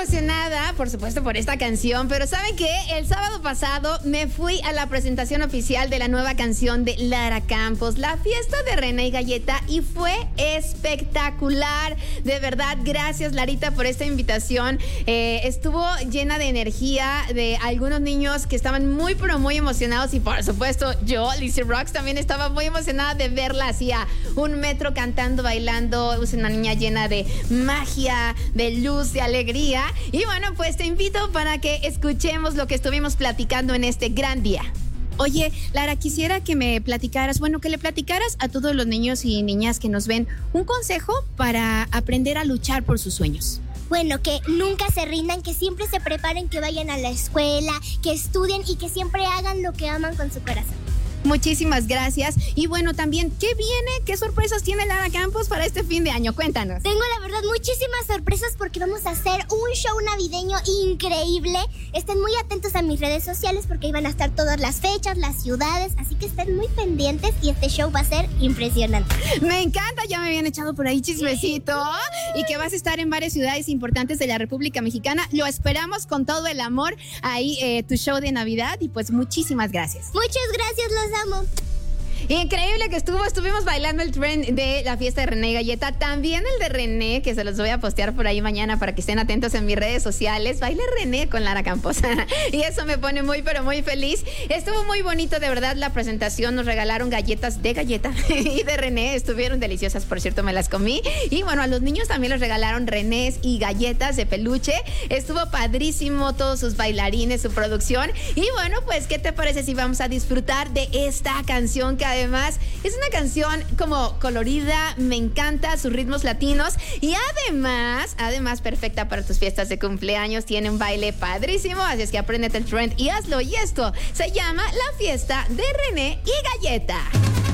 emocionada, por supuesto, por esta canción, pero ¿saben qué? El sábado pasado me fui a la presentación oficial de la nueva canción de Lara Campos, la fiesta de René y Galleta, y fue espectacular. De verdad, gracias, Larita, por esta invitación. Estuvo llena de energía, de algunos niños que estaban muy, pero muy emocionados, y por supuesto, yo, Lizzy Rocks, también estaba muy emocionada de verla así a 1 metro cantando, bailando. Es una niña llena de magia, de luz, de alegría. Y bueno, pues te invito para que escuchemos lo que estuvimos platicando en este gran día. Oye, Lara, quisiera que me platicaras, que le platicaras a todos los niños y niñas que nos ven un consejo para aprender a luchar por sus sueños. Bueno, que nunca se rindan, que siempre se preparen, que vayan a la escuela, que estudien y que siempre hagan lo que aman con su corazón. Muchísimas gracias. Y bueno, también, ¿qué viene? ¿Qué sorpresas tiene Lara Campos para este fin de año? Cuéntanos. Tengo, la verdad, muchísimas sorpresas porque vamos a hacer un show navideño increíble. Estén muy atentos a mis redes sociales porque ahí van a estar todas las fechas, las ciudades, así que estén muy pendientes y este show va a ser impresionante. Me encanta, ya me habían echado por ahí chismecito. Y que vas a estar en varias ciudades importantes de la República Mexicana. Lo esperamos con todo el amor ahí, tu show de Navidad, y pues muchísimas gracias. Muchas gracias, los amo. Increíble que estuvimos bailando el trend de la fiesta de René y Galleta, también el de René, que se los voy a postear por ahí mañana para que estén atentos en mis redes sociales. Baile René con Lara Campos y eso me pone muy, pero muy feliz. Estuvo muy bonito, de verdad, la presentación. Nos regalaron galletas de galleta y de René, estuvieron deliciosas, por cierto, me las comí. Y bueno, a los niños también les regalaron Renés y galletas de peluche. Estuvo padrísimo, todos sus bailarines, su producción. Y bueno, pues, ¿qué te parece si vamos a disfrutar de esta canción que además es una canción como colorida, me encanta, sus ritmos latinos, y además perfecta para tus fiestas de cumpleaños, tiene un baile padrísimo, así es que apréndete el trend y hazlo, y esto se llama La Fiesta de René y Galleta.